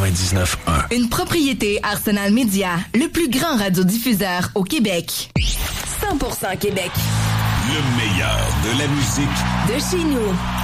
99.1. Une propriété Arsenal Média, le plus grand radiodiffuseur au Québec. 100% Québec. Le meilleur de la musique de chez nous.